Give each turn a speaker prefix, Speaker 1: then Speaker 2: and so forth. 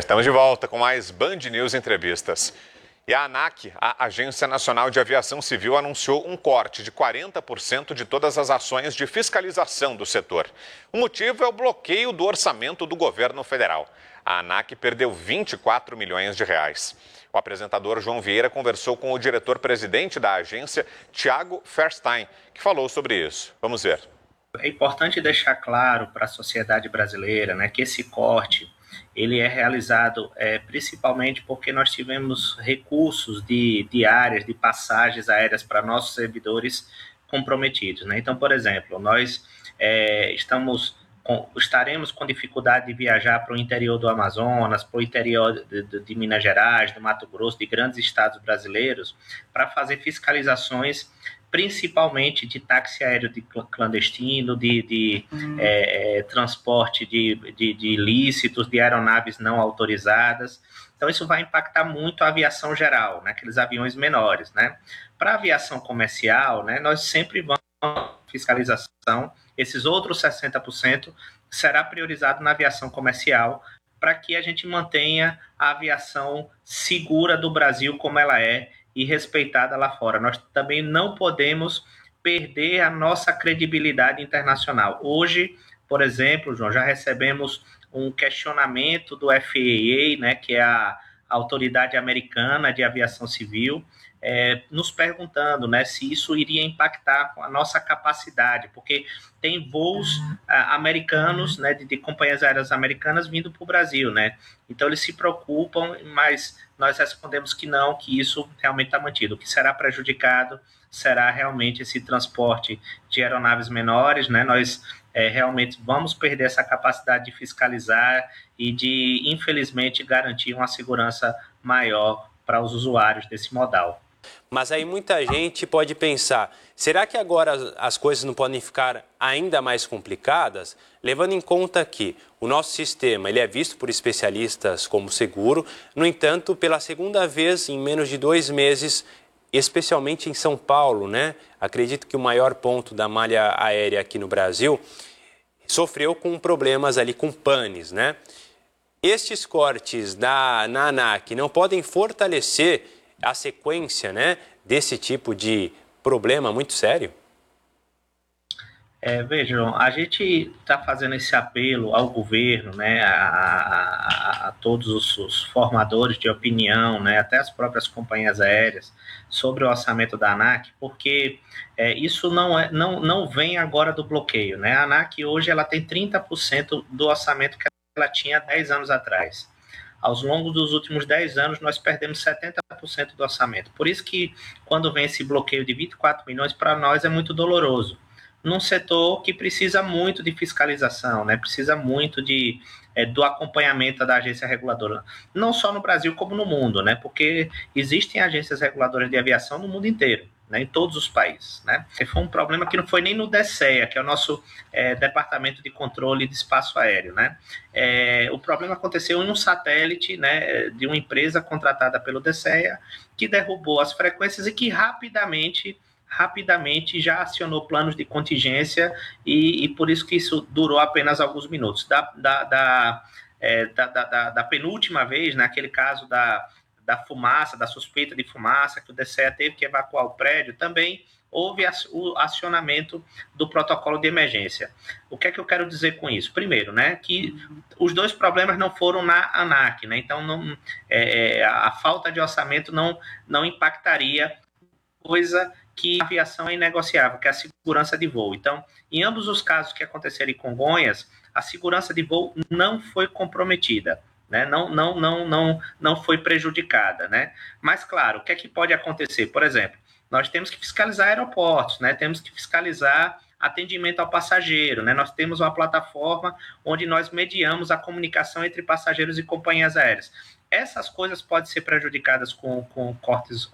Speaker 1: Estamos de volta com mais Band News Entrevistas. E a ANAC, a Agência Nacional de Aviação Civil, anunciou um corte de 40% de todas as ações de fiscalização do setor. O motivo é o bloqueio do orçamento do governo federal. A ANAC perdeu 24 milhões de reais. O apresentador João Vieira conversou com o diretor-presidente da agência, Tiago Ferstein, que falou sobre isso. Vamos ver.
Speaker 2: É importante deixar claro para a sociedade brasileira, né, que esse corte ele é realizado principalmente porque nós tivemos recursos de diárias, de passagens aéreas para nossos servidores comprometidos, né? Então, por exemplo, nós estaremos com dificuldade de viajar para o interior do Amazonas, para o interior de Minas Gerais, do Mato Grosso, de grandes estados brasileiros, para fazer fiscalizações principalmente de táxi aéreo de clandestino, de transporte de ilícitos, de aeronaves não autorizadas. Então, isso vai impactar muito a aviação geral, né, aqueles aviões menores, né? Para a aviação comercial, né, nós sempre vamos fiscalização, esses outros 60% será priorizado na aviação comercial, para que a gente mantenha a aviação segura do Brasil como ela é, e respeitada lá fora. Nós também não podemos perder a nossa credibilidade internacional. Hoje, por exemplo, João, já recebemos um questionamento do FAA, né, que é a Autoridade Americana de Aviação Civil, nos perguntando, né, se isso iria impactar a nossa capacidade, porque tem voos americanos, né, de companhias aéreas americanas vindo para o Brasil, né? Então eles se preocupam, mas nós respondemos que não, que isso realmente está mantido. O que será prejudicado será realmente esse transporte de aeronaves menores, né? Nós realmente vamos perder essa capacidade de fiscalizar e de, infelizmente, garantir uma segurança maior para os usuários desse modal.
Speaker 3: Mas aí muita gente pode pensar, será que agora as coisas não podem ficar ainda mais complicadas? Levando em conta que o nosso sistema ele é visto por especialistas como seguro, no entanto, pela segunda vez em menos de 2 meses, especialmente em São Paulo, né? Acredito que o maior ponto da malha aérea aqui no Brasil sofreu com problemas ali com panes, né? Estes cortes na ANAC não podem fortalecer a sequência, né, desse tipo de problema muito sério?
Speaker 2: Vejam, a gente está fazendo esse apelo ao governo, né, a todos os formadores de opinião, né, até as próprias companhias aéreas, sobre o orçamento da ANAC, porque isso não vem agora do bloqueio, né? A ANAC hoje ela tem 30% do orçamento que ela tinha 10 anos atrás. Ao longo dos últimos 10 anos, nós perdemos 70% do orçamento. Por isso que, quando vem esse bloqueio de 24 milhões, para nós é muito doloroso. Num setor que precisa muito de fiscalização, né? Precisa muito do acompanhamento da agência reguladora. Não só no Brasil, como no mundo, né? Porque existem agências reguladoras de aviação no mundo inteiro, né, em todos os países, né? Foi um problema que não foi nem no DECEA, que é o nosso Departamento de Controle de Espaço Aéreo, né? O problema aconteceu em um satélite, né, de uma empresa contratada pelo DECEA, que derrubou as frequências e que rapidamente já acionou planos de contingência e por isso que isso durou apenas alguns minutos. Da penúltima vez, naquele caso da fumaça, da suspeita de fumaça, que o DCEA teve que evacuar o prédio, também houve o acionamento do protocolo de emergência. O que é que eu quero dizer com isso? Primeiro, né, que os dois problemas não foram na ANAC, né, então a falta de orçamento não impactaria, coisa que a aviação é inegociável, que é a segurança de voo. Então, em ambos os casos que aconteceram em Congonhas, a segurança de voo não foi comprometida, né? Não foi prejudicada, né? Mas, claro, o que é que pode acontecer? Por exemplo, nós temos que fiscalizar aeroportos, né? Temos que fiscalizar atendimento ao passageiro, né? Nós temos uma plataforma onde nós mediamos a comunicação entre passageiros e companhias aéreas. Essas coisas podem ser prejudicadas com cortes